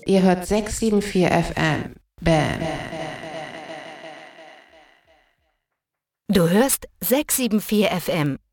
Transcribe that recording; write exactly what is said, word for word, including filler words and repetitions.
Ihr hört sechs sieben vier F M. Bam. Du hörst sechs sieben vier F M.